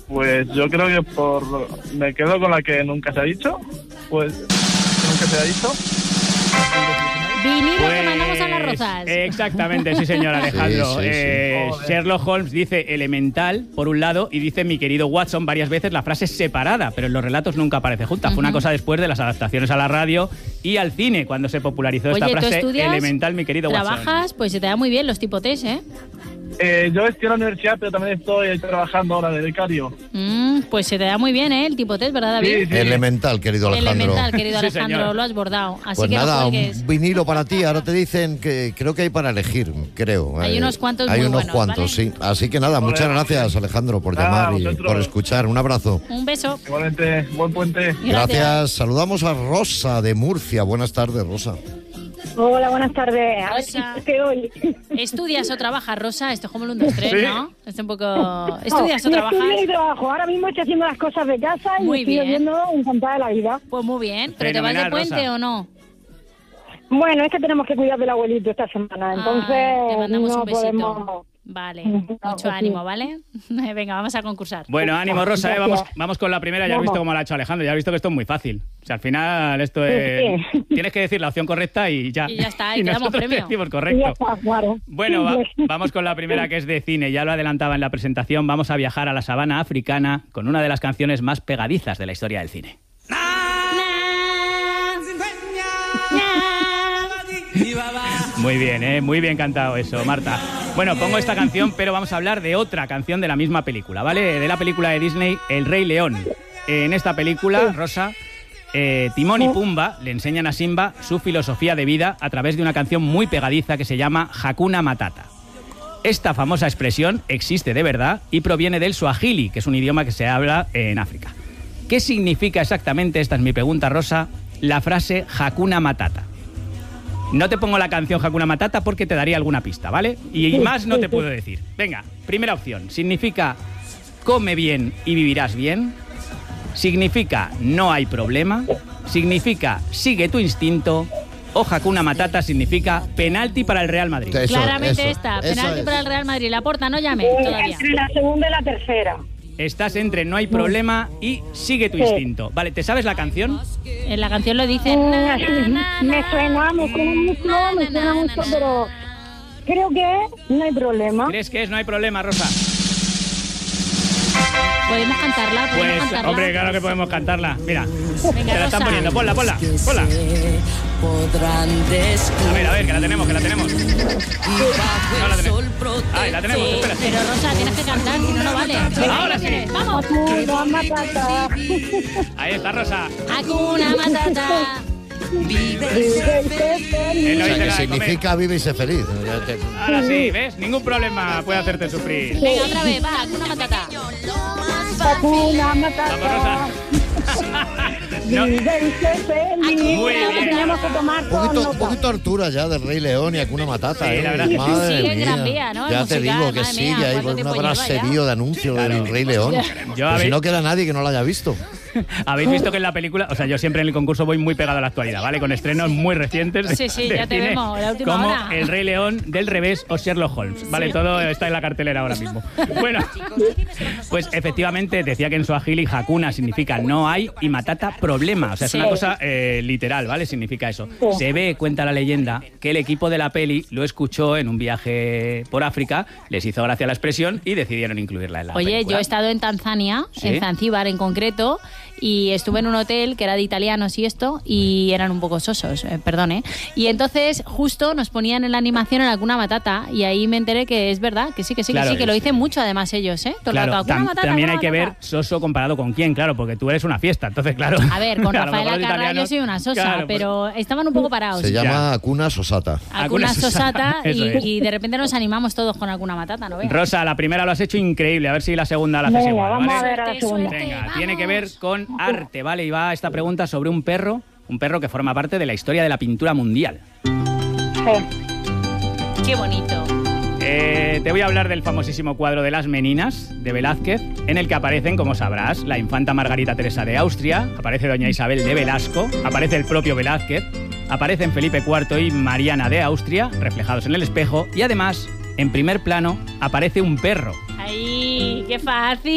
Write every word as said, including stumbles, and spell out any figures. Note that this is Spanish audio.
Pues yo creo que por me quedo con la que nunca se ha dicho. Pues nunca se ha dicho. Vinilo Pues, que mandamos a las Rozas. Exactamente, sí señor Alejandro. Sí, sí, sí. Eh, Joder. Sherlock Holmes dice elemental por un lado y dice mi querido Watson varias veces la frase separada, pero en los relatos nunca aparece junta. Fue una cosa después de las adaptaciones a la radio y al cine cuando se popularizó Oye, esta ¿tú frase estudias? elemental, mi querido Watson. Trabajas, pues se te da muy bien los tipo test, ¿eh? Eh, yo estoy en la universidad, pero también estoy trabajando ahora de becario. Mm, pues se te da muy bien, ¿eh? El tipo test, ¿verdad, David? Sí, sí. Elemental, querido Alejandro. Elemental, querido Sí, Alejandro, señor. lo has bordado. Así Pues que nada, no un juegues. vinilo para ti. Ahora te dicen que creo que hay para elegir, creo. Hay Eh, unos cuantos Hay muy unos buenos, cuantos, ¿vale? sí. Así que nada, muchas gracias, Alejandro, por Nada, llamar y vosotros. por escuchar. Un abrazo. Un beso. Igualmente, buen puente. Gracias. Saludamos a Rosa de Murcia. Buenas tardes, Rosa. Hola, buenas tardes. A ver Rosa. si te hoy. ¿Estudias o trabajas, Rosa? Esto es como el uno, dos, tres, Sí. ¿no? Es un poco... ¿Estudias o No, trabajas? Estudio y trabajo. Ahora mismo estoy haciendo las cosas de casa y Muy estoy bien. oyendo encantada de la vida. Pues muy bien. ¿Pero te vas de Fenomenal, puente Rosa. o no? Bueno, es que tenemos que cuidar del abuelito esta semana, entonces Ah, te mandamos no un besito. podemos... Vale, No, mucho pues sí. ánimo, ¿vale? Venga, vamos a concursar. Bueno, ánimo Rosa, eh, Gracias. vamos, vamos con la primera. Ya has Vamos. visto cómo lo ha hecho Alejandro, ya has visto que esto es muy fácil. O sea, al final esto es... Sí. Tienes que decir la opción correcta y ya. Y ya está, y te damos nosotros premio. te decimos Y ya correcto. está, claro. Bueno, va- Simple. vamos con la primera, que es de cine. Ya lo adelantaba en la presentación. Vamos a viajar a la sabana africana con una de las canciones más pegadizas de la historia del cine. Muy bien, ¿eh? Muy bien cantado eso, Marta. Bueno, pongo esta canción, pero vamos a hablar de otra canción de la misma película, ¿vale? De la película de Disney, El Rey León. En esta película, Rosa, eh, Timón y Pumba le enseñan a Simba su filosofía de vida a través de una canción muy pegadiza que se llama Hakuna Matata. Esta famosa expresión existe de verdad y proviene del suajili, que es un idioma que se habla en África. ¿Qué significa exactamente, esta es mi pregunta, Rosa, la frase Hakuna Matata? No te pongo la canción Hakuna Matata porque te daría alguna pista, ¿vale? Y Sí, más no sí, te sí. puedo decir. Venga, primera opción. Significa come bien y vivirás bien. Significa no hay problema. Significa sigue tu instinto. O Hakuna Matata significa penalti para el Real Madrid. Eso, Claramente eso, esta, eso penalti es. para el Real Madrid. La porta, no llame Eh, todavía. entre la segunda y la tercera. Estás entre no hay problema y sigue tu Sí. instinto. Vale, ¿te sabes la canción? En la canción lo dice... Mm, na, na, na, me na, suena, me suena mucho, na, me na, suena na, mucho, na, pero creo que no hay problema. ¿Crees que es no hay problema, Rosa? ¿Podemos cantarla? ¿Podemos Pues, cantarla? hombre, claro que podemos cantarla. Mira, Venga, te la están Rosa. poniendo. Ponla, ponla, ponla. A ver, a ver, que la tenemos, que la tenemos. No la tenemos. Ay, la tenemos, Sí, espera. pero Rosa, tienes que cantar, si no, no vale. Ahora sí. ¡Vamos! Hakuna Matata. Ahí está, Rosa. Hakuna Matata. Vive Él O lo sea, dice que la de significa vive y sé feliz. Ya te- comer. Ahora sí, ¿ves? Ningún problema puede hacerte sufrir. Venga, otra vez, va, Hakuna Matata. Hakuna Matata. Vamos, Rosa. No, Vive y sé feliz. Muy bien. Tenemos que tomar Un todas poquito, un notas. poquito altura ya del Rey León y Hakuna Matata. Sí, ¿eh? la verdad que sí. Madre Sigue en mía. Gran Vía, ¿no? El Ya te musical, digo que madre sigue mía, ahí ¿cuánto por tiempo un lleva braserío ya? de anuncio Claro. del Rey León. Yo, Que a si ver- no queda nadie que no lo haya visto. Habéis visto que en la película, o sea, yo siempre en el concurso voy muy pegado a la actualidad, ¿vale? Con estrenos muy recientes. Sí, sí, de ya te cine, vemos, la última como hora. El Rey León, Del Revés o Sherlock Holmes, ¿vale? Todo está en la cartelera ahora mismo. Bueno, pues efectivamente decía que en suajili Hakuna significa no hay y Matata problema. O sea, es Sí. una cosa eh, literal, ¿vale? Significa eso. Se ve, cuenta la leyenda, que el equipo de la peli lo escuchó en un viaje por África, les hizo gracia la expresión y decidieron incluirla en la Oye, película. yo he estado en Tanzania, ¿Sí? en Zanzíbar en concreto, y estuve en un hotel que era de italianos y esto, y eran un poco sosos, eh, perdón, ¿eh? Y entonces justo nos ponían en la animación en Hakuna Matata, y ahí me enteré que es verdad, que sí, que sí, Claro, que sí, que lo es- dicen mucho además ellos, ¿eh? Todo el Claro, rato, Hakuna tam- Matata, también hay Hakuna que ver Matata. soso comparado con quién, claro, porque tú eres una fiesta, entonces claro. A ver, con a lo mejor Rafaela los Carrà yo italianos- soy una sosa, claro, pues- pero estaban un poco parados. Se llama Hakuna Sosata. Hakuna Hakuna Sosata, Sosata, eso y, es. y de repente nos animamos todos con Hakuna Matata, ¿no veas? Rosa, la primera lo has hecho increíble, a ver si la segunda la haces Venga, igual, vamos ¿vale? a ver a la segunda. Venga, Vamos. tiene que ver con arte, ¿vale? Y va esta pregunta sobre un perro, un perro que forma parte de la historia de la pintura mundial. Sí. Qué bonito. Eh, te voy a hablar del famosísimo cuadro de Las Meninas, de Velázquez, en el que aparecen, como sabrás, la infanta Margarita Teresa de Austria, aparece doña Isabel de Velasco, aparece el propio Velázquez, aparecen Felipe cuarto y Mariana de Austria, reflejados en el espejo, y además, en primer plano, aparece un perro. Ay, qué fácil.